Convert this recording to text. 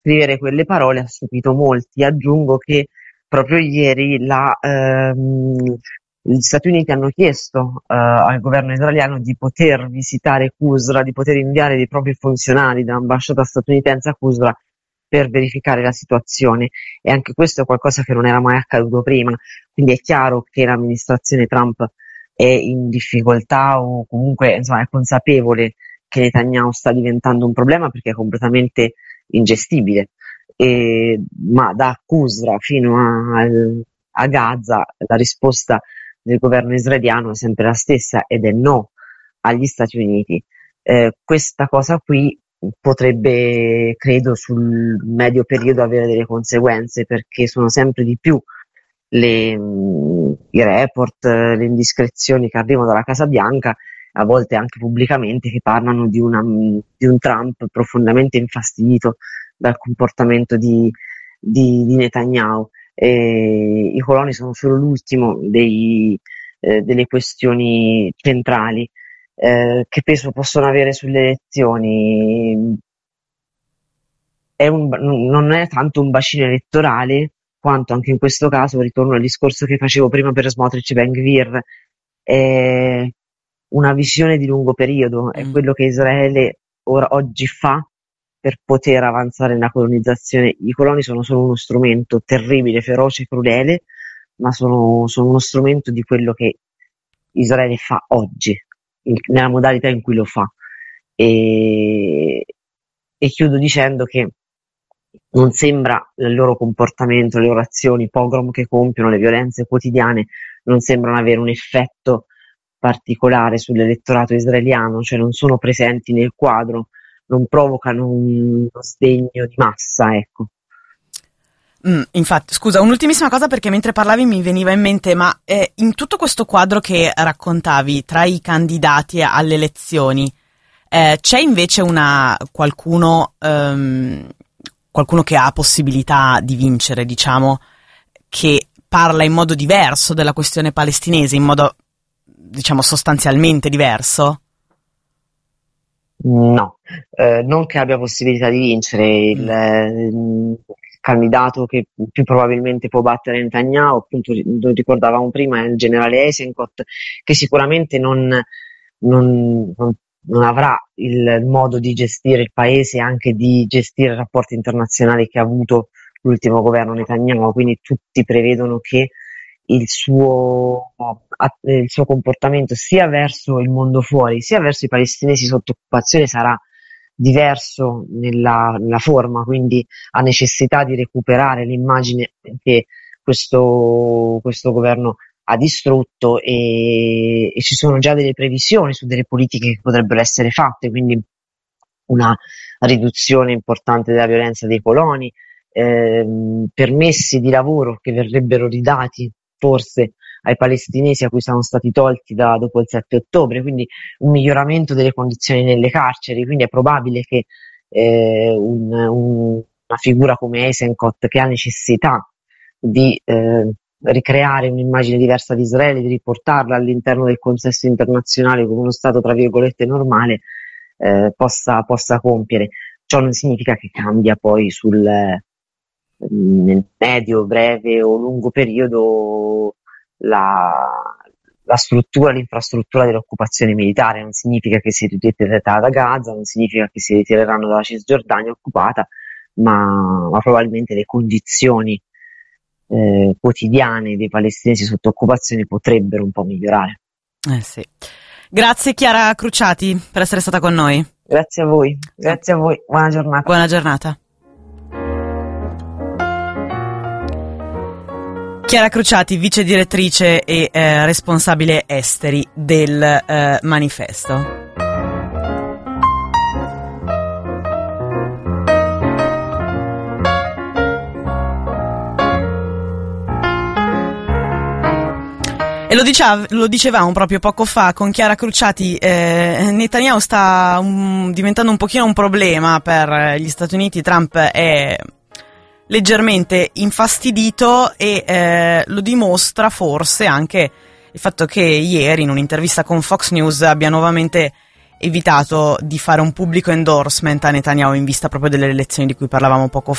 scrivere quelle parole ha stupito molti. Aggiungo che proprio ieri gli Stati Uniti hanno chiesto al governo israeliano di poter visitare Qusra, di poter inviare dei propri funzionari dell'ambasciata statunitense a Qusra per verificare la situazione, e anche questo è qualcosa che non era mai accaduto prima. Quindi è chiaro che l'amministrazione Trump è in difficoltà, o comunque insomma è consapevole che Netanyahu sta diventando un problema, perché è completamente ingestibile. Ma da Qusra fino a Gaza la risposta del governo israeliano è sempre la stessa, ed è no agli Stati Uniti. Questa cosa qui potrebbe, credo, sul medio periodo avere delle conseguenze, perché sono sempre di più i report, le indiscrezioni che arrivano dalla Casa Bianca, a volte anche pubblicamente, che parlano di un Trump profondamente infastidito dal comportamento di Netanyahu. I coloni sono solo l'ultimo delle questioni centrali. Che peso possono avere sulle elezioni? Non è tanto un bacino elettorale, quanto anche in questo caso, ritorno al discorso che facevo prima per Smotrich e Ben Gvir, è una visione di lungo periodo, è quello che Israele oggi fa per poter avanzare nella colonizzazione. I coloni sono solo uno strumento terribile, feroce, crudele, ma sono uno strumento di quello che Israele fa oggi, nella modalità in cui lo fa. E chiudo dicendo che non sembra il loro comportamento, le loro azioni, i pogrom che compiono, le violenze quotidiane, non sembrano avere un effetto particolare sull'elettorato israeliano, cioè non sono presenti nel quadro, non provocano uno sdegno di massa, ecco. Infatti, scusa, un'ultimissima cosa, perché mentre parlavi mi veniva in mente, ma in tutto questo quadro che raccontavi tra i candidati alle elezioni, c'è invece qualcuno che ha possibilità di vincere, diciamo, che parla in modo diverso della questione palestinese, in modo, diciamo, sostanzialmente diverso? No, non che abbia possibilità di vincere. Il candidato che più probabilmente può battere Netanyahu, appunto lo ricordavamo prima, è il generale Eisenkot, che sicuramente non avrà il modo di gestire il paese, anche di gestire i rapporti internazionali che ha avuto l'ultimo governo Netanyahu, quindi tutti prevedono che il suo comportamento sia verso il mondo fuori, sia verso i palestinesi sotto occupazione sarà diverso nella forma, quindi ha necessità di recuperare l'immagine che questo governo ha distrutto, e ci sono già delle previsioni su delle politiche che potrebbero essere fatte, quindi una riduzione importante della violenza dei coloni, permessi di lavoro che verrebbero ridati forse ai palestinesi a cui sono stati tolti dopo il 7 ottobre, quindi un miglioramento delle condizioni nelle carceri. Quindi è probabile che una figura come Eisenkot, che ha necessità di ricreare un'immagine diversa di Israele, di riportarla all'interno del consesso internazionale come uno stato tra virgolette normale, possa compiere. Ciò non significa che cambia poi nel medio, breve o lungo periodo la struttura, l'infrastruttura dell'occupazione militare. Non significa che si ritirerà da Gaza, non significa che si ritireranno dalla Cisgiordania occupata, ma probabilmente le condizioni quotidiane dei palestinesi sotto occupazione potrebbero un po' migliorare. Sì. Grazie Chiara Cruciati per essere stata con noi. Grazie a voi, buona giornata. Buona giornata. Chiara Cruciati, vice direttrice e responsabile esteri del Manifesto. E lo dicevamo proprio poco fa con Chiara Cruciati, Netanyahu sta diventando un pochino un problema per gli Stati Uniti. Trump è leggermente infastidito e lo dimostra forse anche il fatto che ieri in un'intervista con Fox News abbia nuovamente evitato di fare un pubblico endorsement a Netanyahu in vista proprio delle elezioni di cui parlavamo poco